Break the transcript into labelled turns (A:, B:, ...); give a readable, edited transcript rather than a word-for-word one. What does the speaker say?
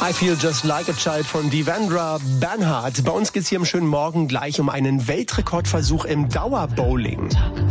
A: I Feel Just Like a Child von Devendra Banhart. Bei uns geht's hier am schönen Morgen gleich um einen Weltrekordversuch im Dauerbowling.